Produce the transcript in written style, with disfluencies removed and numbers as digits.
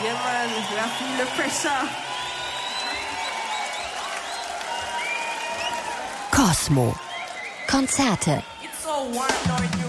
Yeah, man, we are feeling the pressure. Cosmo. Konzerte. It's so warm now.